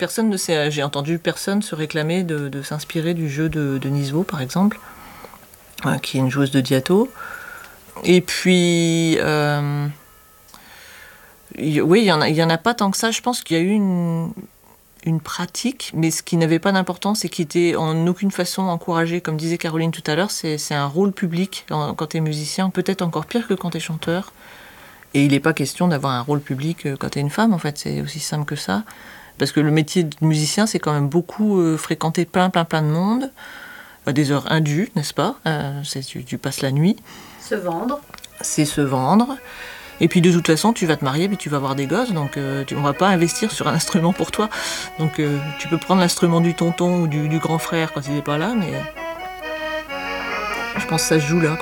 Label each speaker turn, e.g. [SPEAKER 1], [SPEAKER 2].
[SPEAKER 1] J'ai entendu personne se réclamer de s'inspirer du jeu de Denise Vaux, par exemple, qui est une joueuse de Diato. Et puis, oui, il y en a pas tant que ça. Je pense qu'il y a eu une pratique, mais ce qui n'avait pas d'importance et qui était en aucune façon encouragé, comme disait Caroline tout à l'heure, c'est un rôle public quand t'es musicien, peut-être encore pire que quand t'es chanteur. Et il n'est pas question d'avoir un rôle public quand t'es une femme, en fait, c'est aussi simple que ça. Parce que le métier de musicien, c'est quand même beaucoup fréquenter plein de monde, à des heures indues, n'est-ce pas? Tu passes la nuit.
[SPEAKER 2] Se vendre.
[SPEAKER 1] C'est se vendre. Et puis de toute façon, tu vas te marier, puis tu vas avoir des gosses, donc on va pas investir sur un instrument pour toi. Donc tu peux prendre l'instrument du tonton ou du grand frère quand il n'est pas là, mais je pense que ça se joue là.